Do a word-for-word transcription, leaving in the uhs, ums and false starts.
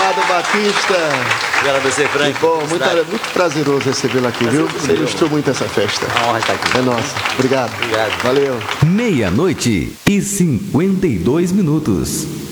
Obrigado, Batista. Quero agradecer, Frank. Que bom, muito, muito prazeroso recebê-lo aqui, prazer, viu? Ilustrou muito essa festa. A honra estar aqui. É nossa. Obrigado. Obrigado. Valeu. Meia-noite e cinquenta e dois minutos.